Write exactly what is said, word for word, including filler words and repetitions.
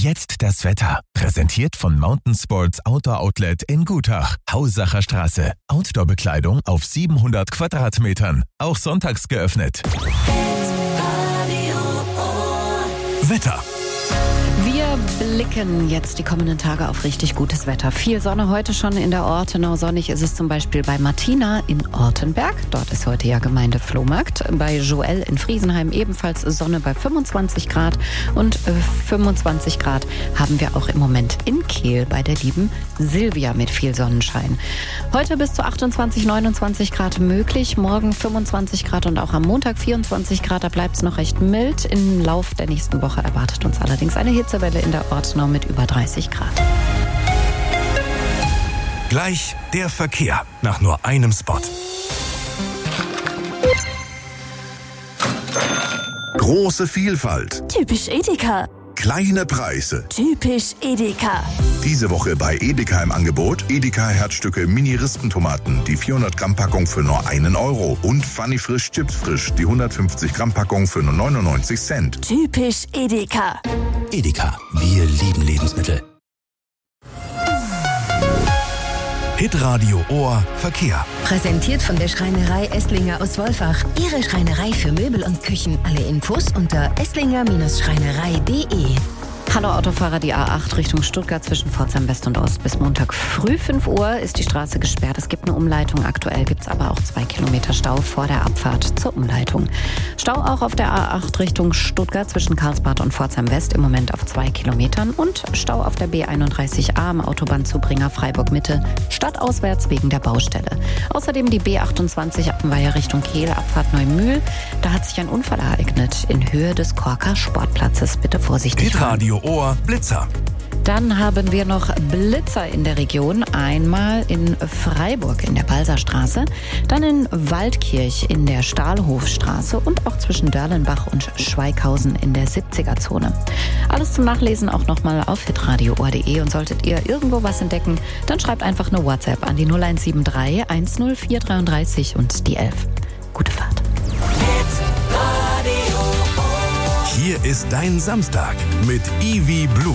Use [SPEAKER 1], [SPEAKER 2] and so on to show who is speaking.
[SPEAKER 1] jetzt das Wetter. Präsentiert von Mountain Sports Outdoor Outlet in Gutach. Hausacher Straße. Outdoor-Bekleidung auf siebenhundert Quadratmetern. Auch sonntags geöffnet. Wetter.
[SPEAKER 2] Wir blicken jetzt die kommenden Tage auf richtig gutes Wetter. Viel Sonne heute schon in der Ortenau. Sonnig ist es zum Beispiel bei Martina in Ortenberg. Dort ist heute ja Gemeinde-Flohmarkt. Bei Joel in Friesenheim ebenfalls Sonne bei fünfundzwanzig Grad. Und äh, fünfundzwanzig Grad haben wir auch im Moment in Kehl bei der lieben Silvia mit viel Sonnenschein. Heute bis zu achtundzwanzig, neunundzwanzig Grad möglich. Morgen fünfundzwanzig Grad und auch am Montag vierundzwanzig Grad. Da bleibt es noch recht mild. Im Lauf der nächsten Woche erwartet uns allerdings eine Hitzewelle in der Ortenau mit über dreißig Grad.
[SPEAKER 1] Gleich der Verkehr nach nur einem Spot.
[SPEAKER 3] Große Vielfalt.
[SPEAKER 4] Typisch Edeka.
[SPEAKER 3] Kleine Preise.
[SPEAKER 4] Typisch Edeka.
[SPEAKER 3] Diese Woche bei Edeka im Angebot Edeka Herzstücke Mini-Rispentomaten, die vierhundert Gramm Packung für nur einen Euro. Und Funny Frisch Chips Frisch, die hundertfünfzig Gramm Packung für nur neunundneunzig Cent.
[SPEAKER 4] Typisch Edeka.
[SPEAKER 5] Edeka, wir lieben Lebensmittel.
[SPEAKER 1] Hitradio Ohr Verkehr.
[SPEAKER 6] Präsentiert von der Schreinerei Esslinger aus Wolfach. Ihre Schreinerei für Möbel und Küchen. Alle Infos unter esslinger Schreinerei punkt de.
[SPEAKER 2] Hallo Autofahrer, die A acht Richtung Stuttgart zwischen Pforzheim West und Ost. Bis Montag früh fünf Uhr ist die Straße gesperrt. Es gibt eine Umleitung. Aktuell gibt es aber auch zwei Kilometer Stau vor der Abfahrt zur Umleitung. Stau auch auf der A acht Richtung Stuttgart zwischen Karlsbad und Pforzheim West im Moment auf zwei Kilometern. Und Stau auf der B einunddreißig A am Autobahnzubringer Freiburg Mitte, stadtauswärts wegen der Baustelle. Außerdem die B achtundzwanzig Appenweier Richtung Kehl, Abfahrt Neumühl. Da hat sich ein Unfall ereignet in Höhe des Korker Sportplatzes. Bitte vorsichtig fahren.
[SPEAKER 1] Hitradio Ohr Blitzer.
[SPEAKER 2] Dann haben wir noch Blitzer in der Region. Einmal in Freiburg in der Balserstraße, dann in Waldkirch in der Stahlhofstraße und auch zwischen Dörlenbach und Schweighausen in der siebziger-Zone. Alles zum Nachlesen auch nochmal auf hitradio ohr punkt de. Und solltet ihr irgendwo was entdecken, dann schreibt einfach eine WhatsApp an die null eins sieben drei, eins null vier dreiunddreißig und die elf. Gute Fahrt.
[SPEAKER 1] Hier ist dein Samstag mit Ivy Blue.